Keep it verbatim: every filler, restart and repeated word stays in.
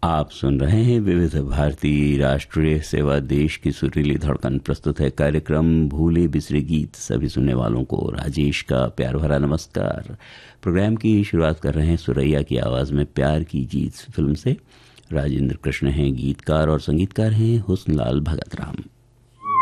आप सुन रहे हैं विविध भारती राष्ट्रीय सेवा, देश की सुरीली धड़कन। प्रस्तुत है कार्यक्रम भूले बिसरे गीत। सभी सुनने वालों को राजेश का प्यार भरा नमस्कार। प्रोग्राम की शुरुआत कर रहे हैं सुरैया की आवाज में प्यार की जीत फिल्म से। राजेंद्र कृष्ण हैं गीतकार और संगीतकार हैं हुस्नलाल भगत राम।